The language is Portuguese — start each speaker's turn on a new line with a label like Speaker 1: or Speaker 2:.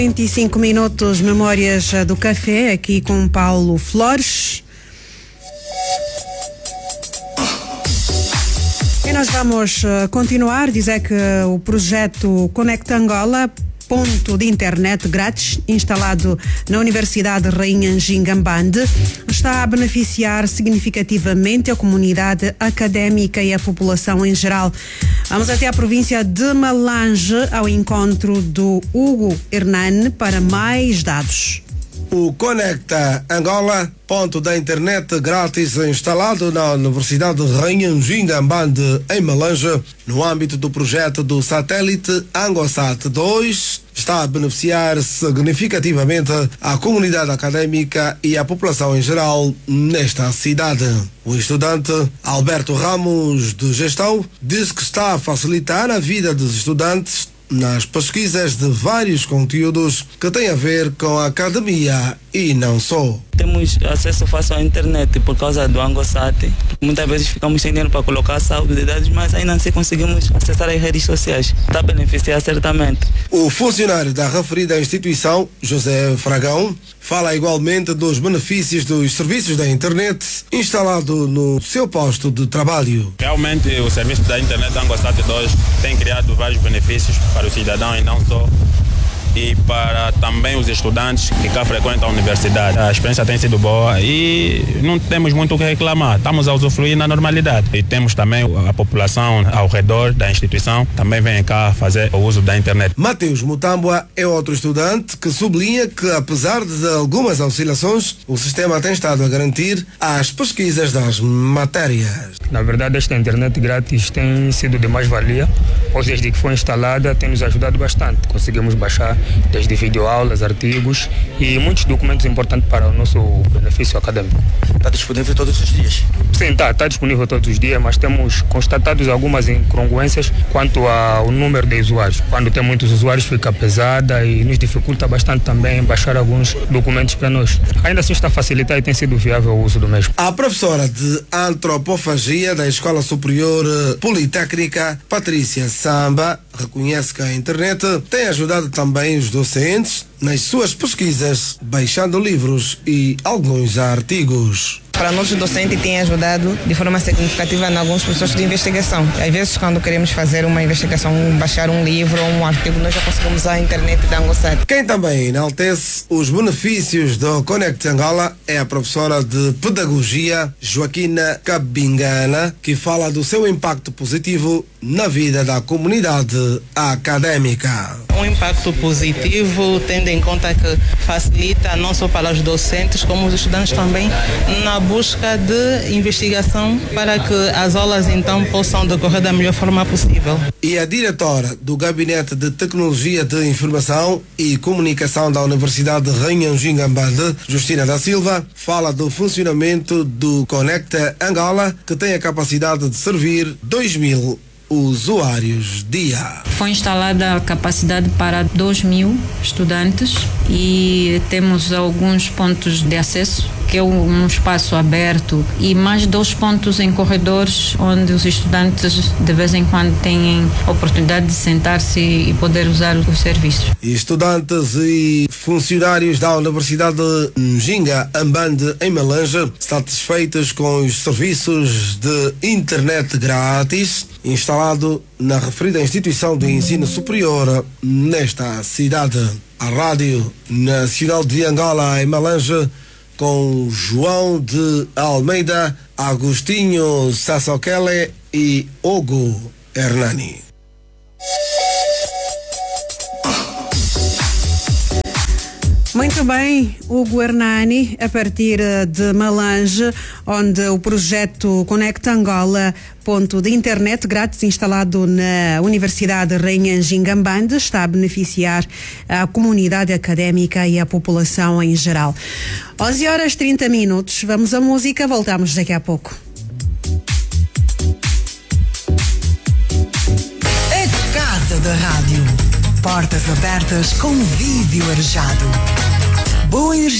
Speaker 1: 25 minutos, Memórias do Café, aqui com Paulo Flores. E nós vamos continuar, dizer que o projeto Conecta Angola, ponto de internet grátis instalado na Universidade Rainha Ngingambande, está a beneficiar significativamente a comunidade académica e a população em geral. Vamos até a província de Malange ao encontro do Hugo Hernani para mais dados.
Speaker 2: O Conecta Angola, ponto da internet grátis instalado na Universidade Rainha Ngingambande em Malange, no âmbito do projeto do satélite ANGOSAT 2, está a beneficiar significativamente a comunidade académica e a população em geral nesta cidade. O estudante Alberto Ramos, de Gestão, diz que está a facilitar a vida dos estudantes nas pesquisas de vários conteúdos que têm a ver com a academia e não só.
Speaker 3: Temos acesso fácil à internet por causa do ANGOSAT. Muitas vezes ficamos sem dinheiro para colocar saldo de dados, mas ainda assim conseguimos acessar as redes sociais. Está a beneficiar certamente.
Speaker 2: O funcionário da referida instituição, José Fragão, fala igualmente dos benefícios dos serviços da internet instalado no seu posto de trabalho.
Speaker 4: Realmente o serviço da internet ANGOSAT 2 tem criado vários benefícios para o cidadão e não só, e para também os estudantes que cá frequentam a universidade. A experiência tem sido boa e não temos muito o que reclamar. Estamos a usufruir na normalidade. E temos também a população ao redor da instituição também vem cá fazer o uso da internet.
Speaker 2: Mateus Mutambua é outro estudante que sublinha que, apesar de algumas oscilações, o sistema tem estado a garantir as pesquisas das matérias.
Speaker 5: Na verdade, esta internet grátis tem sido de mais-valia, pois desde que foi instalada tem nos ajudado bastante. Conseguimos baixar desde videoaulas, artigos e muitos documentos importantes para o nosso benefício acadêmico.
Speaker 6: Está disponível todos os dias?
Speaker 5: Sim, está disponível todos os dias, mas temos constatado algumas incongruências quanto ao número de usuários. Quando tem muitos usuários fica pesada e nos dificulta bastante também baixar alguns documentos para nós. Ainda assim está a facilitar e tem sido viável o uso do mesmo.
Speaker 2: A professora de antropofagia da Escola Superior Politécnica, Patrícia Samba, reconhece que a internet tem ajudado também os docentes nas suas pesquisas, baixando livros e alguns artigos.
Speaker 7: Para nós, o docente tem ajudado de forma significativa em alguns processos de investigação. Às vezes, quando queremos fazer uma investigação, baixar um livro ou um artigo, nós já conseguimos usar a internet da ANGOSAT.
Speaker 2: Quem também enaltece os benefícios do Conecta Angola é a professora de Pedagogia, Joaquina Cabingana, que fala do seu impacto positivo na vida da comunidade académica.
Speaker 8: Um impacto positivo, tendo em conta que facilita não só para os docentes, como os estudantes também, na busca de investigação para que as aulas então possam decorrer da melhor forma possível.
Speaker 2: E a diretora do Gabinete de Tecnologia de Informação e Comunicação da Universidade Rainha Ngingambande, Justina da Silva, fala do funcionamento do Conecta Angola, que tem a capacidade de servir 2.000 usuários dia.
Speaker 9: Foi instalada a capacidade para 2.000 estudantes e temos alguns pontos de acesso, que é um espaço aberto, e mais 2 pontos em corredores onde os estudantes de vez em quando têm a oportunidade de sentar-se e poder usar os serviços.
Speaker 2: Estudantes e funcionários da Universidade Ngingambande em Malange, satisfeitos com os serviços de internet grátis instalado na referida instituição de ensino superior nesta cidade. A Rádio Nacional de Angola em Malange, com João de Almeida, Agostinho Sasokele e Hugo Hernani.
Speaker 1: Muito bem, Hugo Hernani, a partir de Malange, onde o projeto Conecta Angola, ponto de internet grátis instalado na Universidade Rainha Ngingambande, está a beneficiar a comunidade académica e a população em geral. 11h30, vamos à música, voltamos daqui a pouco.
Speaker 10: A Casa da Rádio. Portas abertas, convívio arejado. Boa energia.